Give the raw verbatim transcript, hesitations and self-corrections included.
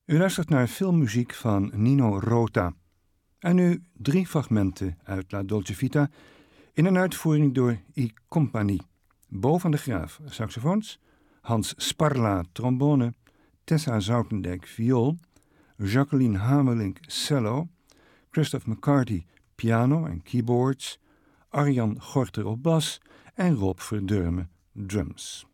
U luistert naar filmmuziek van Nino Rota. En nu drie fragmenten uit La Dolce Vita in een uitvoering door I Compagnie. Bo van de Graaf, saxofoons, Hans Sparla, trombone, Tessa Zoutendijk, viool, Jacqueline Hamelink, cello, Christoph McCarty, piano en keyboards, Arjan Gorter op bas en Rob Verdurme, drums.